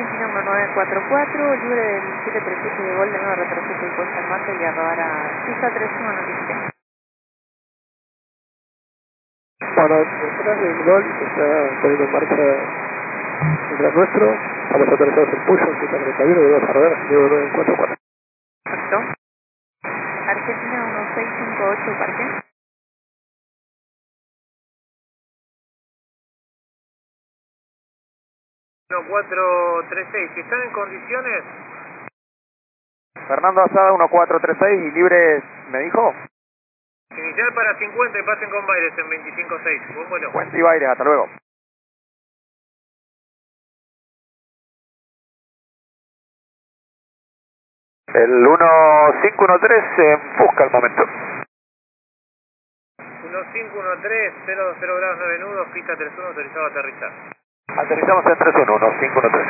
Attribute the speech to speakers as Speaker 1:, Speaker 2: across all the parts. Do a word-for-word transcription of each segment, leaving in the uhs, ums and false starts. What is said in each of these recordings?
Speaker 1: Argentina uno nueve cuatro cuatro, libre del siete tres siete de gol, de nuevo retroceso y puesta en marcha y a rodar a pista tres uno notifique.
Speaker 2: Bueno, detrás del gol está poniendo en marcha detrás nuestro, estamos autorizados en Puyo, pista treinta y uno, debemos a rodar, nueve nueve cuatro cuatro.
Speaker 1: Perfecto. Argentina uno seis cinco ocho, parque.
Speaker 3: uno cuatro tres seis, si están en condiciones.
Speaker 4: Fernando Asada uno cuatro tres seis y libres, ¿me dijo?
Speaker 3: Inicial para cincuenta y pasen con Baires en veinticinco seis. Buen vuelo.
Speaker 4: Buen y Baires, hasta luego. El uno cinco uno tres en Fusca al momento.
Speaker 3: uno cinco uno tres, cero dos cero grados nueve nudos, pista tres uno, autorizado a aterrizar.
Speaker 4: Aterrizamos en tres uno, uno cinco uno tres.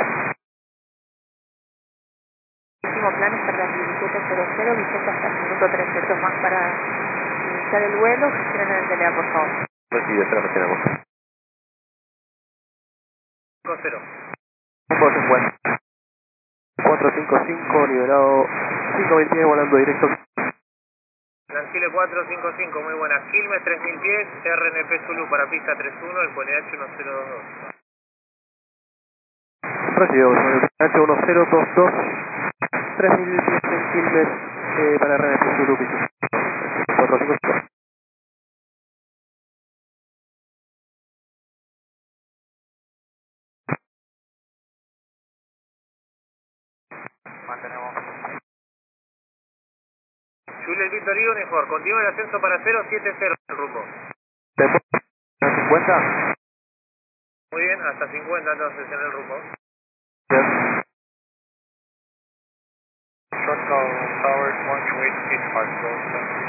Speaker 1: Último plano hasta las diecisiete cero cero, vigente hasta el minuto treinta más para iniciar el vuelo. Gestionen el T L A, por favor.
Speaker 4: Recibe, espera, me tenemos.
Speaker 3: cinco cero.
Speaker 2: Rumbo cincuenta. cuatro cinco cinco, liberado cinco veintinueve, volando directo.
Speaker 3: Lancile cuatro cinco cinco, muy buena. Quilmes tres mil pies, R N P Zulu para pista tres uno, el P N H uno cero dos dos.
Speaker 2: Recibido, H uno cero dos dos, tres mil pies en Quilmes, eh, para R N P Zulu, cuatro cinco cinco.
Speaker 4: Mantenemos.
Speaker 3: Juliet Víctor y Unifor, continúa el ascenso para cero siete cero el rumbo.
Speaker 2: Después, cincuenta.
Speaker 3: Muy bien, hasta cincuenta entonces en el rumbo.
Speaker 4: Short call, tower, one two eight, eight five,